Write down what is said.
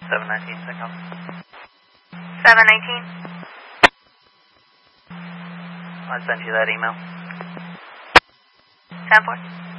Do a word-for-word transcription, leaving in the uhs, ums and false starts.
seven nineteen, SACOM. seven nineteen. I sent you that email. ten four.